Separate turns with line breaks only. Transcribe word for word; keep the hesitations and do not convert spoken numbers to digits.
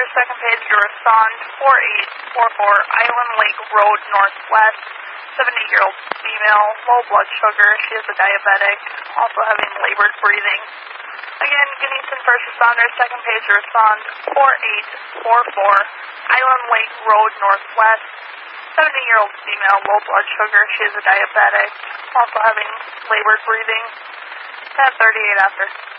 responders, second page to respond, four eight four four Island Lake Road, Northwest, seventy-year-old female, low blood sugar. She is a diabetic, also having labored breathing. Again, Gunnison first responders, second page to respond, four eight four four Island Lake Road, Northwest, seventy-year-old female, low blood sugar. She is a diabetic, also having labored breathing. ten thirty-eight after.